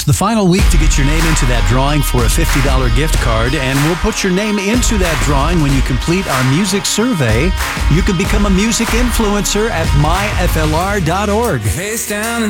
The final week to get your name into that drawing for a $50 gift card, and we'll put your name into that drawing when you complete our music survey. You can become a music influencer at myflr.org. Face down